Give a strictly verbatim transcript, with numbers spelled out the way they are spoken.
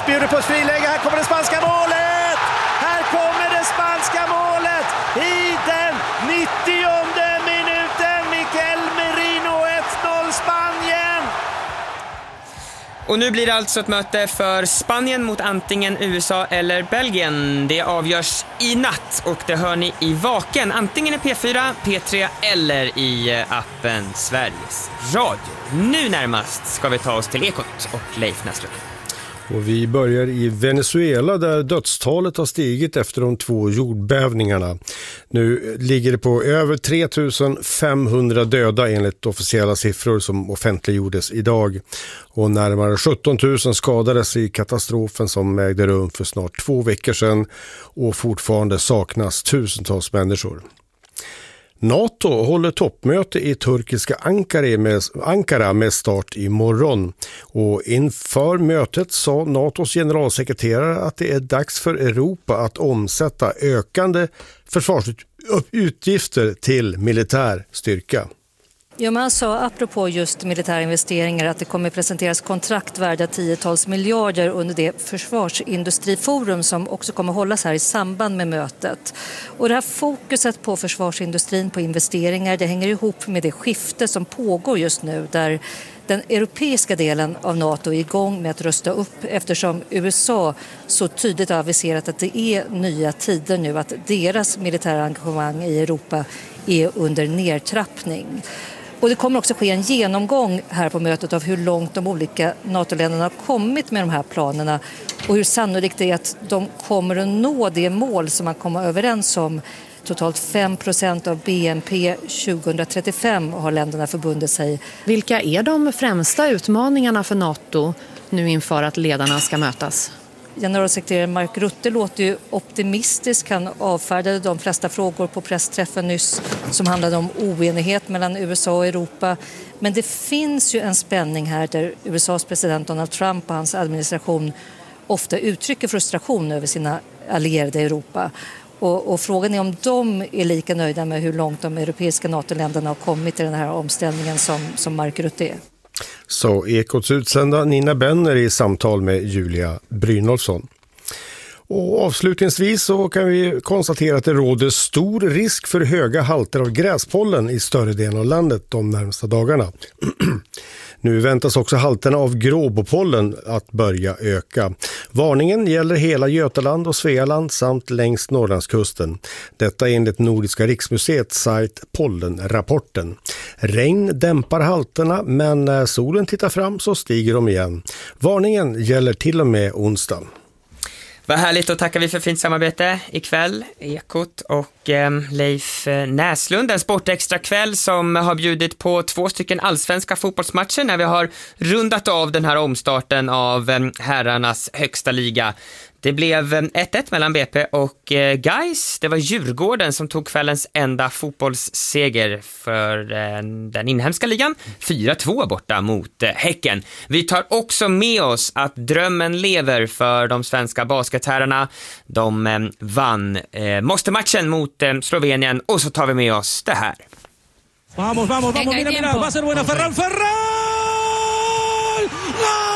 bjuder på ett friläge. Här kommer det spanska målet! Här kommer det spanska målet i den nittionde minuten. Mikel Merino, ett noll Spanien! Och nu blir det alltså ett möte för Spanien mot antingen U S A eller Belgien. Det avgörs i natt och det hör ni i Vaken. Antingen i P fyra, P tre eller i appen Sveriges Radio. Nu närmast ska vi ta oss till Ekot och Leif Näslund. Och vi börjar i Venezuela där dödstalet har stigit efter de två jordbävningarna. Nu ligger det på över tre tusen femhundra döda enligt officiella siffror som offentliggjordes idag. Och närmare sjutton tusen skadades i katastrofen som ägde rum för snart två veckor sedan och fortfarande saknas tusentals människor. NATO håller toppmöte i turkiska Ankara med, Ankara med start imorgon. Och inför mötet sa NATOs generalsekreterare att det är dags för Europa att omsätta ökande försvarsutgifter till militär styrka. Ja, man sa apropå just militära investeringar att det kommer presenteras kontrakt värda tiotals miljarder under det försvarsindustriforum som också kommer hållas här i samband med mötet. Och det här fokuset på försvarsindustrin, på investeringar, det hänger ihop med det skifte som pågår just nu där den europeiska delen av NATO är igång med att rösta upp eftersom U S A så tydligt har aviserat att det är nya tider nu, att deras militära engagemang i Europa är under nedtrappning. Och det kommer också ske en genomgång här på mötet av hur långt de olika NATO-länderna har kommit med de här planerna och hur sannolikt det är att de kommer att nå det mål som man kommer överens om. Totalt fem procent av B N P tjugohundratrettiofem har länderna förbundit sig. Vilka är de främsta utmaningarna för NATO nu inför att ledarna ska mötas? Generalsekreterare Mark Rutte låter ju optimistisk. Han avfärdade de flesta frågor på pressträffen nyss som handlade om oenighet mellan U S A och Europa. Men det finns ju en spänning här där U S A:s president Donald Trump och hans administration ofta uttrycker frustration över sina allierade i Europa. Och, och frågan är om de är lika nöjda med hur långt de europeiska NATO-länderna har kommit i den här omställningen som, som Mark Rutte är. Så Ekots utsända Nina Benner i samtal med Julia Brynolfsson. Och avslutningsvis så kan vi konstatera att det råder stor risk för höga halter av gräspollen i större delen av landet de närmaste dagarna. Nu väntas också halterna av gråbopollen att börja öka. Varningen gäller hela Götaland och Svealand samt längs Norrlandskusten. Detta enligt Nordiska riksmuseets sajt Pollenrapporten. Regn dämpar halterna men när solen tittar fram så stiger de igen. Varningen gäller till och med onsdag. Vad härligt, och tackar vi för fint samarbete ikväll, Ekot och eh, Leif Näslund. En sportextra kväll som har bjudit på två stycken allsvenska fotbollsmatcher när vi har rundat av den här omstarten av eh, herrarnas högsta liga. Det blev ett ett mellan B P och eh, Gais. Det var Djurgården som tog kvällens enda fotbollsseger för eh, den inhemska ligan. fyra två borta mot eh, Häcken. Vi tar också med oss att drömmen lever för de svenska basketherrarna. De eh, vann eh, måste-matchen mot eh, Slovenien, och så tar vi med oss det här. Vamos, vamos, vamos, mira, mira, va a ser buena Ferran, Ferran! ¡Gol!